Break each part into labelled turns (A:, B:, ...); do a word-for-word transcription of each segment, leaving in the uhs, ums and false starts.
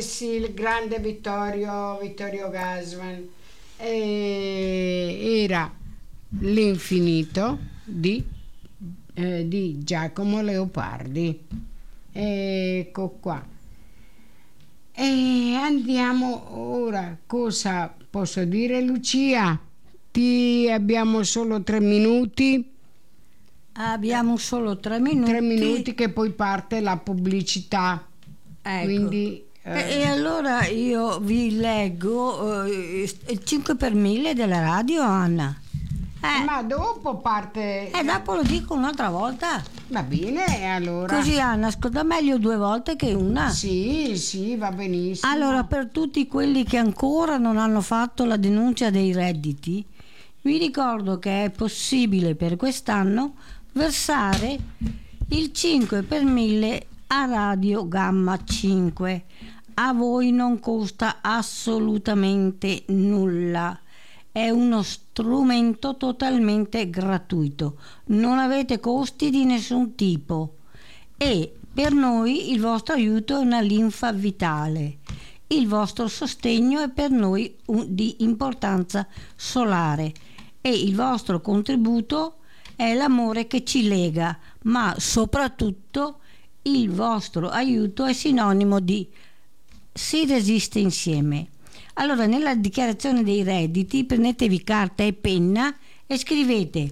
A: sì, il grande Vittorio, Vittorio Gassman. E era L'infinito di, eh, di Giacomo Leopardi. Ecco qua. E andiamo ora. Cosa posso dire, Lucia? Ti abbiamo solo tre minuti.
B: Abbiamo solo tre minuti.
A: Tre minuti che poi parte la pubblicità.
B: Ecco.
A: Quindi, eh.
B: e, e allora io vi leggo eh, il cinque per mille della radio, Anna. Eh.
A: Ma dopo parte.
B: E eh, dopo lo dico un'altra volta.
A: Va bene, allora.
B: Così, Anna, ascolta meglio due volte che una.
A: Sì, sì, va benissimo.
B: Allora, per tutti quelli che ancora non hanno fatto la denuncia dei redditi, vi ricordo che è possibile per quest'anno versare il cinque per mille a Radio Gamma cinque. A voi non costa assolutamente nulla. È uno strumento totalmente gratuito, non avete costi di nessun tipo e per noi il vostro aiuto è una linfa vitale. Il vostro sostegno è per noi un, di importanza solare e il vostro contributo è l'amore che ci lega, ma soprattutto il vostro aiuto è sinonimo di si resiste insieme. Allora, nella dichiarazione dei redditi prendetevi carta e penna e scrivete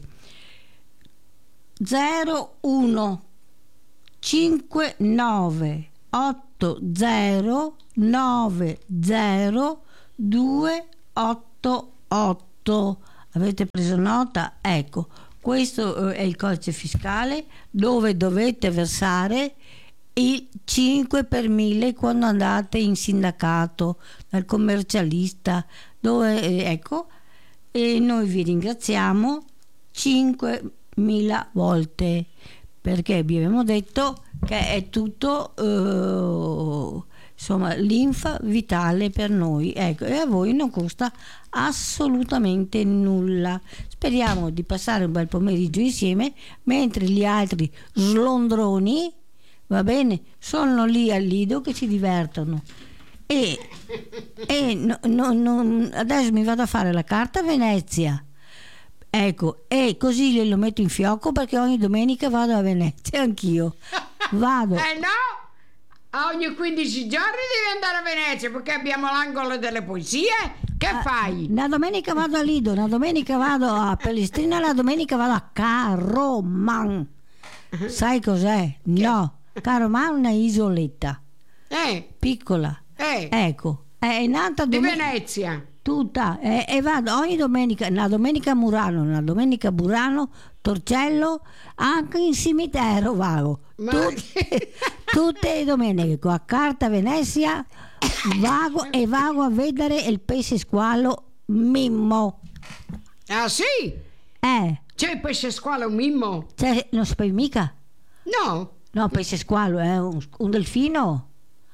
B: zero uno cinque nove otto zero nove zero due otto otto. Avete preso nota? Ecco, questo è il codice fiscale dove dovete versare il cinque per mille quando andate in sindacato dal commercialista, dove eh, ecco, e noi vi ringraziamo cinquemila volte perché vi abbiamo detto che è tutto eh, insomma linfa vitale per noi, ecco, e a voi non costa assolutamente nulla. Speriamo di passare un bel pomeriggio insieme mentre gli altri slondroni, va bene, sono lì al Lido che si divertono e, e no, no, no, adesso mi vado a fare la carta Venezia, ecco, e così glielo metto in fiocco perché ogni domenica vado a Venezia anch'io, vado.
A: Eh no, a ogni quindici giorni devi andare a Venezia perché abbiamo l'angolo delle poesie, che ah, fai?
B: Una domenica vado a Lido, una domenica vado a Pellestrina, la domenica vado a Caroman. Sai cos'è? Che? No, Caroman è una isoletta
A: eh.
B: piccola,
A: eh.
B: ecco, è nata
A: di
B: domen-
A: Venezia
B: tutta, e, e vado ogni domenica, una domenica a Murano, una domenica a Burano, Torcello, anche in cimitero vado.
A: Ma...
B: tutte, tutte le domeniche a Carta Venezia vago e vago a vedere il pesce squalo Mimmo.
A: Ah sì?
B: Eh.
A: C'è il pesce squalo Mimmo?
B: Cioè, non sapevi mica?
A: No.
B: No, pesce squalo è eh? un, un delfino.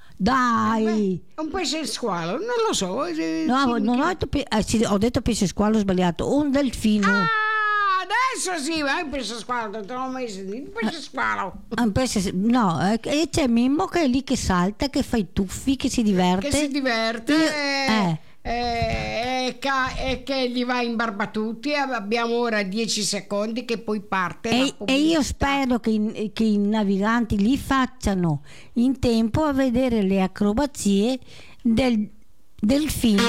B: Dai.
A: Beh, un pesce squalo, non lo so. Eh,
B: no, non ho detto, eh, sì, ho detto pesce squalo, ho sbagliato. Un delfino.
A: Ah, adesso sì, ma è un pesce squalo, non ho mai sentito. Un pesce squalo.
B: Un pesce, no, eh, e c'è Mimmo che è lì che salta, che fa i tuffi, che si diverte.
A: Che si diverte.
B: Io,
A: eh.
B: eh.
A: E che, che gli va in barbatutti. Abbiamo ora dieci secondi che poi parte
B: e,
A: la
B: e io spero che, in, che i naviganti li facciano in tempo a vedere le acrobazie del delfino.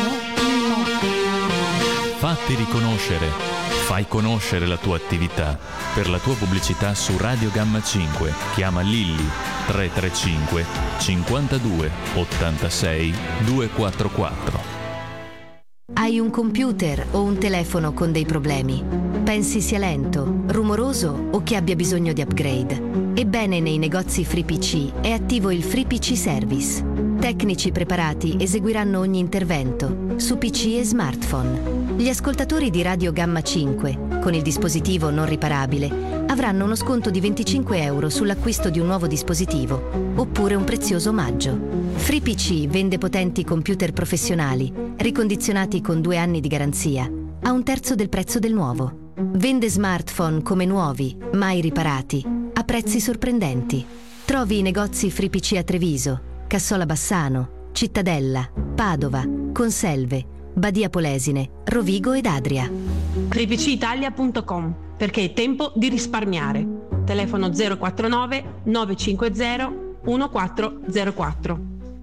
C: Fatti riconoscere, fai conoscere la tua attività. Per la tua pubblicità su Radio Gamma cinque chiama Lilli tre tre cinque cinquantadue ottantasei duecentoquarantaquattro.
D: Hai un computer o un telefono con dei problemi? Pensi sia lento, rumoroso o che abbia bisogno di upgrade? Ebbene, nei negozi FreePC è attivo il FreePC Service. Tecnici preparati eseguiranno ogni intervento su P C e smartphone. Gli ascoltatori di Radio Gamma cinque, con il dispositivo non riparabile, avranno uno sconto di venticinque euro sull'acquisto di un nuovo dispositivo, oppure un prezioso omaggio. FreePC vende potenti computer professionali, ricondizionati con due anni di garanzia, a un terzo del prezzo del nuovo. Vende smartphone come nuovi, mai riparati, a prezzi sorprendenti. Trovi i negozi FreePC a Treviso, Cassola Bassano, Cittadella, Padova, Conselve, Badia Polesine, Rovigo ed Adria.
E: free p c italia punto com, perché è tempo di risparmiare. Telefono zero quattro nove nove cinque zero uno quattro zero quattro.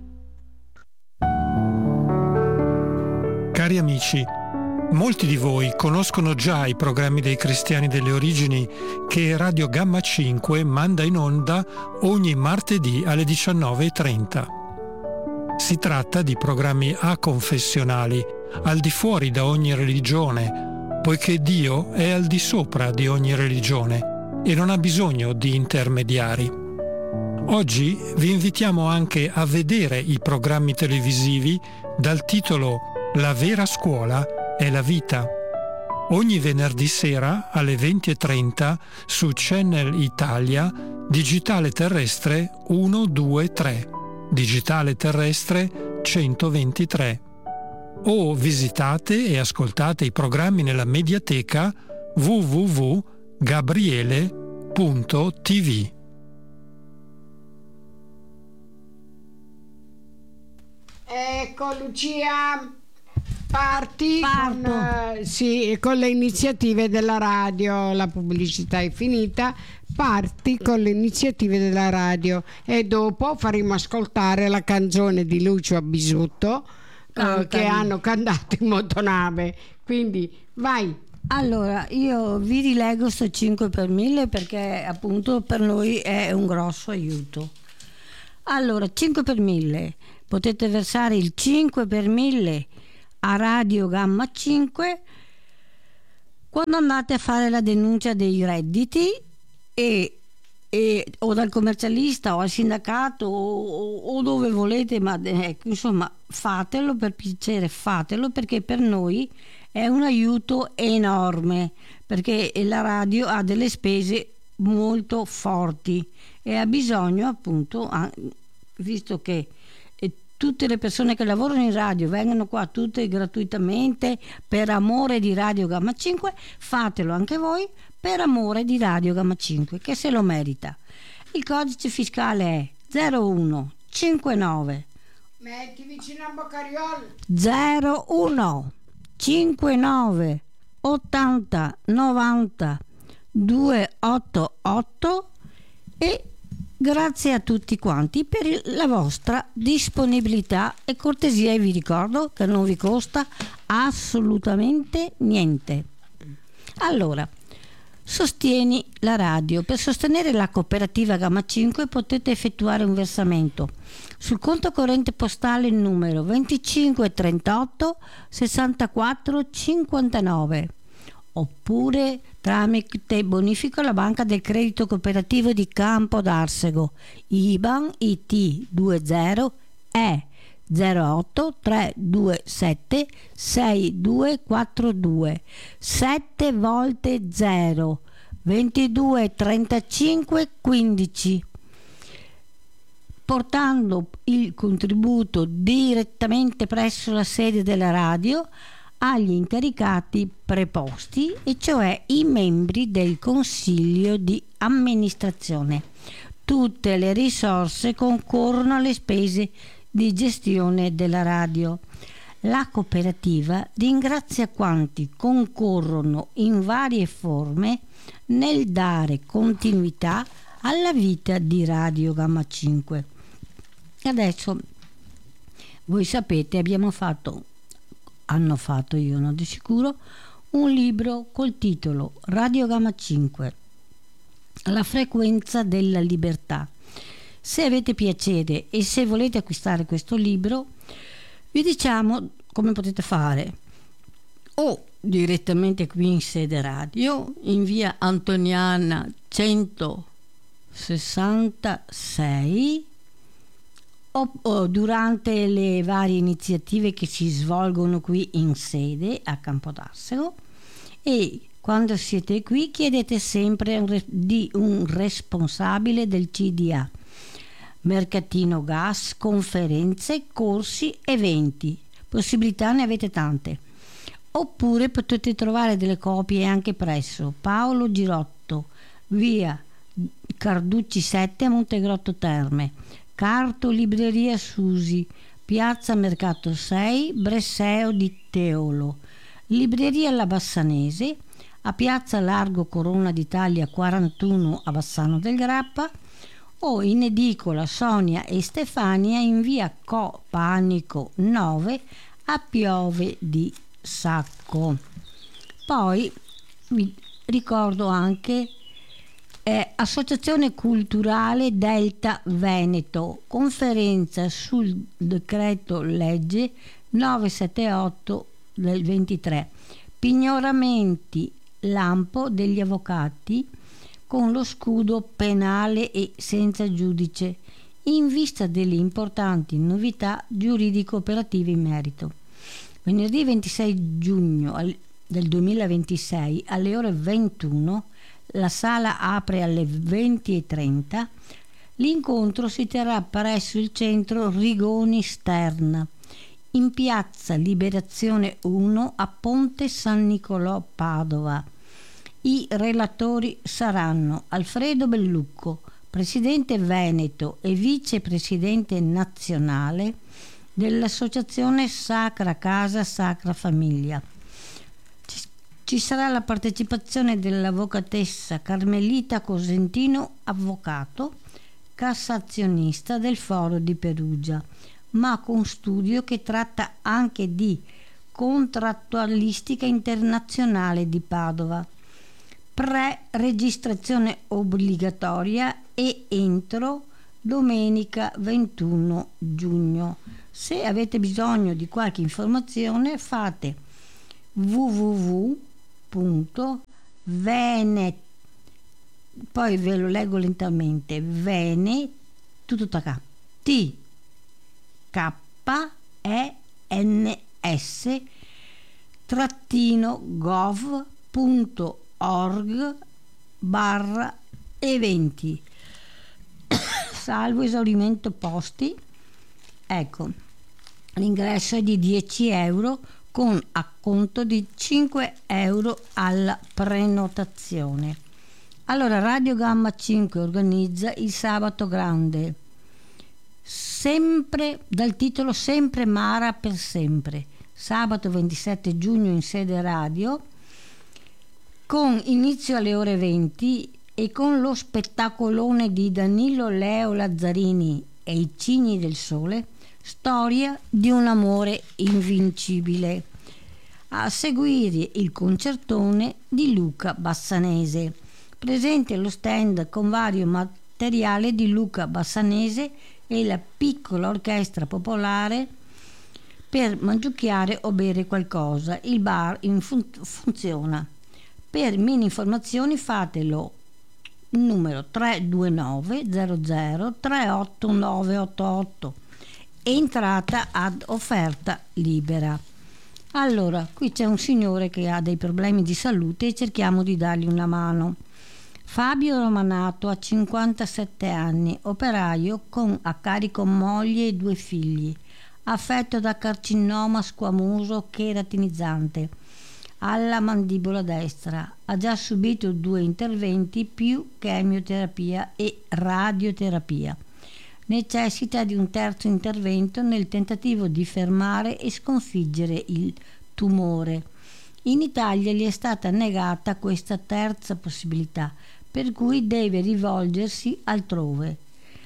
F: Cari amici, molti di voi conoscono già i programmi dei Cristiani delle Origini che Radio Gamma cinque manda in onda ogni martedì alle diciannove e trenta. Si tratta di programmi aconfessionali, al di fuori da ogni religione, poiché Dio è al di sopra di ogni religione e non ha bisogno di intermediari. Oggi vi invitiamo anche a vedere i programmi televisivi dal titolo La vera scuola è la vita. Ogni venerdì sera alle venti e trenta su Channel Italia, digitale terrestre centoventitré, digitale terrestre centoventitré. O visitate e ascoltate i programmi nella mediateca w w w punto gabriele punto t v.
A: Ecco Lucia, parti con,
B: Parto.
A: eh, sì, con le iniziative della radio. La pubblicità è finita, parti con le iniziative della radio e dopo faremo ascoltare la canzone di Lucio Bisutto eh, che hanno cantato in motonave, quindi vai.
B: Allora, io vi rilego sto cinque per mille perché appunto per noi è un grosso aiuto. Allora, cinque per mille, potete versare il cinque per mille a Radio Gamma cinque quando andate a fare la denuncia dei redditi e, e o dal commercialista o al sindacato o, o dove volete, ma ecco, insomma fatelo, per piacere fatelo, perché per noi è un aiuto enorme, perché la radio ha delle spese molto forti e ha bisogno appunto, visto che tutte le persone che lavorano in radio vengono qua tutte gratuitamente per amore di Radio Gamma cinque, fatelo anche voi per amore di Radio Gamma cinque, che se lo merita. Il codice fiscale è zero uno cinquantanove
A: Metti vicino a Boccariolo.
B: zero uno cinquantanove ottanta novanta duecentottantotto e grazie a tutti quanti per il, la vostra disponibilità e cortesia, e vi ricordo che non vi costa assolutamente niente. Allora, sostieni la radio. Per sostenere la cooperativa Gamma cinque potete effettuare un versamento sul conto corrente postale numero venticinque trentotto sessantaquattro cinquantanove oppure tramite bonifico alla Banca del Credito Cooperativo di Campo d'Arsego, I B A N I T venti E zero otto tre due sette sei due quattro due sette volte zero ventidue trentacinque quindici, portando il contributo direttamente presso la sede della radio agli incaricati preposti, e cioè i membri del consiglio di amministrazione. Tutte le risorse concorrono alle spese di gestione della radio. La cooperativa ringrazia quanti concorrono in varie forme nel dare continuità alla vita di Radio Gamma cinque. Adesso voi sapete, abbiamo fatto hanno fatto, io no di sicuro, un libro col titolo Radio Gamma cinque, la frequenza della libertà. Se avete piacere e se volete acquistare questo libro, vi diciamo come potete fare: o direttamente qui in sede radio, in via Antoniana centosessantasei, o, o durante le varie iniziative che si svolgono qui in sede a Campodarsego, e quando siete qui chiedete sempre un, di un responsabile del C D A. Mercatino gas, conferenze, corsi, eventi, possibilità ne avete tante. Oppure potete trovare delle copie anche presso Paolo Girotto, via Carducci sette a Montegrotto Terme, Cartolibreria Susi, Piazza Mercato sei, Bresseo di Teolo. Libreria La Bassanese a Piazza Largo Corona d'Italia quarantuno a Bassano del Grappa, o in edicola Sonia e Stefania in via Co Panico nove a Piove di Sacco. Poi vi ricordo anche eh, Associazione Culturale Delta Veneto, conferenza sul decreto legge novecentosettantotto del ventitré, pignoramenti lampo degli avvocati con lo scudo penale e senza giudice, in vista delle importanti novità giuridico-operative in merito. Venerdì ventisei giugno del duemilaventisei alle ore ventuno la sala apre alle venti e trenta. L'incontro si terrà presso il centro Rigoni Stern in piazza Liberazione uno a Ponte San Nicolò Padova. I relatori saranno Alfredo Bellucco, presidente veneto e vicepresidente nazionale dell'associazione Sacra Casa Sacra Famiglia. Ci sarà la partecipazione dell'avvocatessa Carmelita Cosentino, avvocato, cassazionista del Foro di Perugia, ma con studio che tratta anche di contrattualistica internazionale di Padova. Pre-registrazione obbligatoria e entro domenica ventuno giugno. Se avete bisogno di qualche informazione fate w w w punto venet poi ve lo leggo lentamente vene tutto k t k e n s trattino gov punto org barra eventi salvo esaurimento posti. Ecco, l'ingresso è di dieci euro con acconto di cinque euro alla prenotazione. Allora, Radio Gamma cinque organizza il Sabato Grande, sempre dal titolo Sempre Mara per sempre, sabato ventisette giugno in sede radio, con inizio alle ore venti e con lo spettacolone di Danilo Leo Lazzarini e i Cigni del Sole, Storia di un amore invincibile. A seguire il concertone di Luca Bassanese, presente lo stand con vario materiale di Luca Bassanese e la piccola orchestra popolare per mangiucchiare o bere qualcosa. Il bar in fun- funziona. Per mini informazioni fatelo numero tre due nove zero zero tre otto nove otto otto, entrata ad offerta libera. Allora, qui c'è un signore che ha dei problemi di salute e cerchiamo di dargli una mano. Fabio Romanato ha cinquantasette anni, operaio con a carico moglie e due figli, affetto da carcinoma squamoso cheratinizzante alla mandibola destra. Ha già subito due interventi più chemioterapia e radioterapia. Necessita di un terzo intervento nel tentativo di fermare e sconfiggere il tumore. In Italia gli è stata negata questa terza possibilità, per cui deve rivolgersi altrove,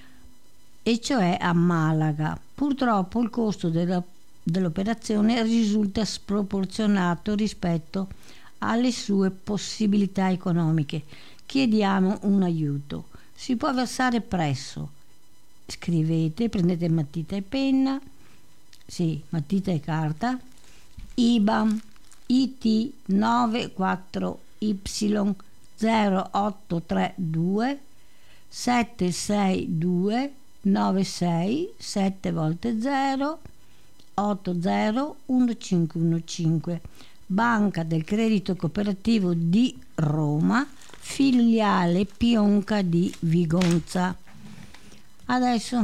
B: e cioè a Malaga. Purtroppo il costo della, dell'operazione risulta sproporzionato rispetto alle sue possibilità economiche. Chiediamo un aiuto. Si può versare presso, scrivete, prendete matita e penna, sì, matita e carta, I B A N I T nove quattro Y zero otto tre due sette sei due nove sei sette volte zero otto zero uno cinque uno cinque, Banca del Credito Cooperativo di Roma, filiale Pionca di Vigonza. Adesso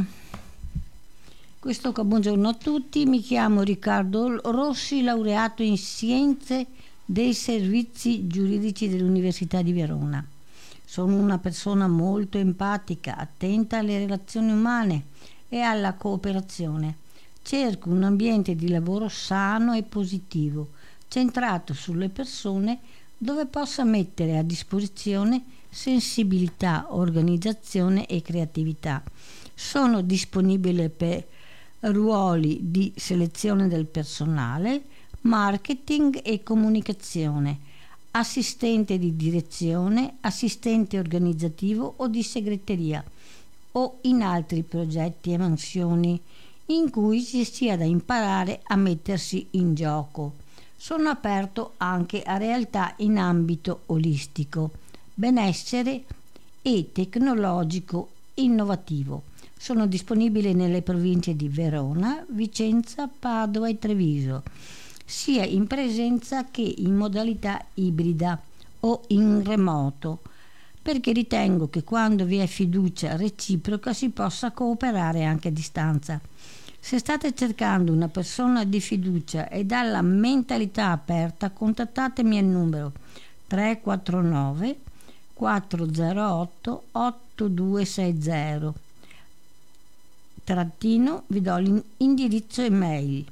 B: questo buongiorno a tutti, mi chiamo Riccardo Rossi, laureato in Scienze dei Servizi Giuridici dell'Università di Verona. Sono una persona molto empatica, attenta alle relazioni umane e alla cooperazione. Cerco un ambiente di lavoro sano e positivo, centrato sulle persone, dove possa mettere a disposizione sensibilità, organizzazione e creatività. Sono disponibile per ruoli di selezione del personale, marketing e comunicazione, assistente di direzione, assistente organizzativo o di segreteria, o in altri progetti e mansioni in cui ci sia da imparare a mettersi in gioco. Sono aperto anche a realtà in ambito olistico, benessere e tecnologico innovativo. Sono disponibile nelle province di Verona, Vicenza, Padova e Treviso, sia in presenza che in modalità ibrida o in remoto, perché ritengo che quando vi è fiducia reciproca si possa cooperare anche a distanza. Se state cercando una persona di fiducia e dalla mentalità aperta, contattatemi al numero tre quattro nove quattro zero otto otto due sei zero. Trattino, vi do l'indirizzo email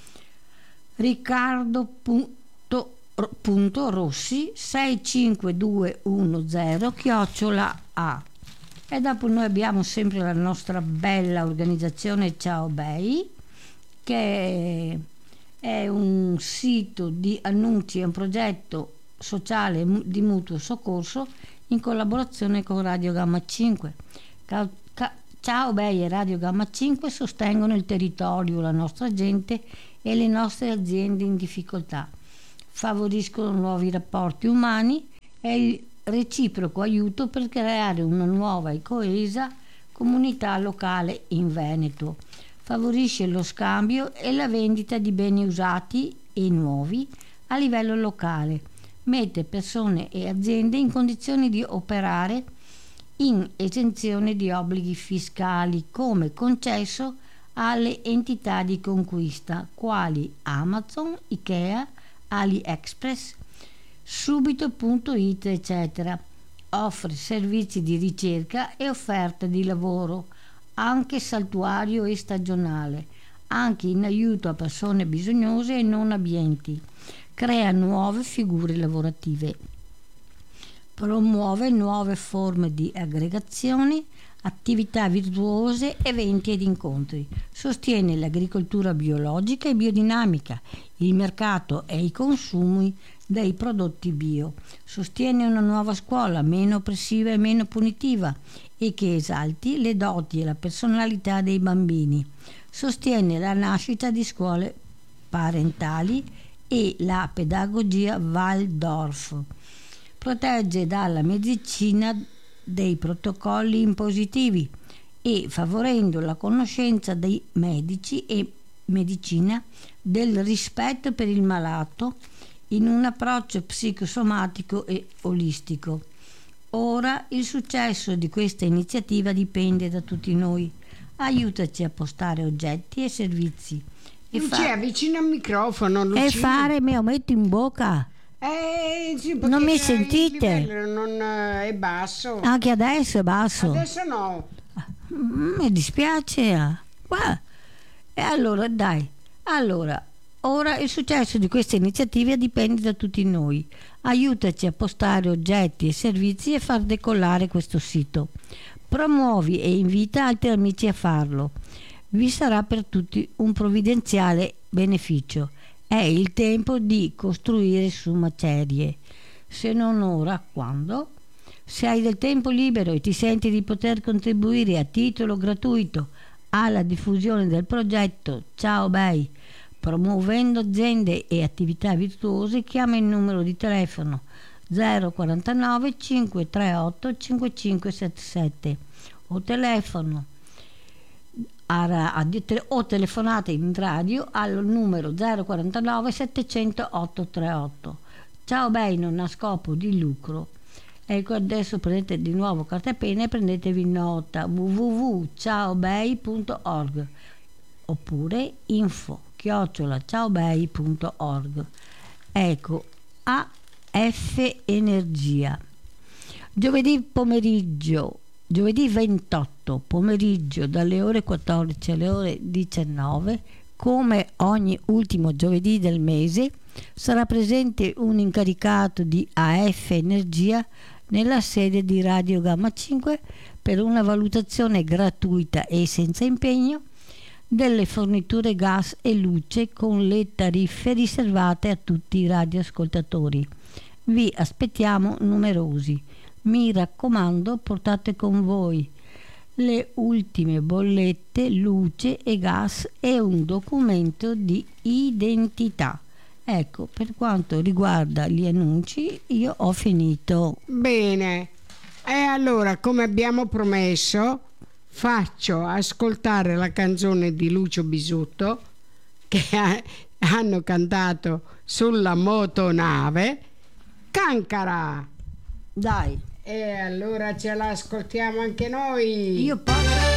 B: riccardo.rossi sei cinque due uno zero chiocciola a. E dopo noi abbiamo sempre la nostra bella organizzazione Ciao Bei, che è un sito di annunci, è un progetto sociale di mutuo soccorso in collaborazione con Radio Gamma cinque. Ciao Bei e Radio Gamma cinque sostengono il territorio, la nostra gente e le nostre aziende in difficoltà, favoriscono nuovi rapporti umani e il reciproco aiuto per creare una nuova e coesa comunità locale in Veneto. Favorisce lo scambio e la vendita di beni usati e nuovi a livello locale. Mette persone e aziende in condizioni di operare in esenzione di obblighi fiscali, come concesso alle entità di conquista quali Amazon, Ikea, AliExpress, subito punto it eccetera. Offre servizi di ricerca e offerte di lavoro, anche saltuario e stagionale, anche in aiuto a persone bisognose e non abbienti. Crea nuove figure lavorative. Promuove nuove forme di aggregazioni, attività virtuose, eventi ed incontri. Sostiene l'agricoltura biologica e biodinamica, il mercato e i consumi dei prodotti bio. Sostiene una nuova scuola meno oppressiva e meno punitiva e che esalti le doti e la personalità dei bambini. Sostiene la nascita di scuole parentali e la pedagogia Waldorf. Protegge dalla medicina dei protocolli impositivi e favorendo la conoscenza dei medici e medicina del rispetto per il malato in un approccio psicosomatico e olistico. Ora il successo di questa iniziativa dipende da tutti noi. Aiutaci a postare oggetti e servizi. E
A: Lucia,
B: fa-
A: vicino al microfono, Lucia.
B: e fare me lo metto in bocca.
A: Eh, sì,
B: Non
A: perché
B: mi
A: il
B: sentite?
A: livello non eh, è basso.
B: Anche adesso è basso.
A: Adesso no.
B: Mm, mi dispiace. Guarda. E allora dai, allora ora il successo di questa iniziativa dipende da tutti noi. Aiutaci a postare oggetti e servizi e far decollare questo sito. Promuovi e invita altri amici a farlo. Vi sarà per tutti un provvidenziale beneficio. È il tempo di costruire su macerie. Se non ora, quando? Se hai del tempo libero e ti senti di poter contribuire a titolo gratuito alla diffusione del progetto Ciao Bei, promuovendo aziende e attività virtuose, chiama il numero di telefono zero quarantanove cinquecentotrentotto cinquemilacinquecentosessantasette o telefono a, a, o telefonate in radio al numero zero quarantanove settecento ottocentotrentotto. Ciao Bei non ha scopo di lucro. Ecco, adesso prendete di nuovo carta e penna e prendetevi nota w w w punto ciaobei punto org oppure info chiocciola ciaobei punto org. Ecco, A F Energia. Giovedì pomeriggio giovedì ventotto pomeriggio dalle ore quattordici alle ore diciannove, come ogni ultimo giovedì del mese, sarà presente un incaricato di A F Energia nella sede di Radio Gamma cinque per una valutazione gratuita e senza impegno delle forniture gas e luce con le tariffe riservate a tutti i radioascoltatori. Vi aspettiamo numerosi. Mi raccomando, portate con voi le ultime bollette, luce e gas e un documento di identità. Ecco, per quanto riguarda gli annunci, io ho finito.
A: Bene, e allora, come abbiamo promesso, faccio ascoltare la canzone di Lucio Bisutto che ha, hanno cantato sulla motonave, Cancara.
B: Dai.
A: E allora ce la ascoltiamo anche noi.
B: Io posso.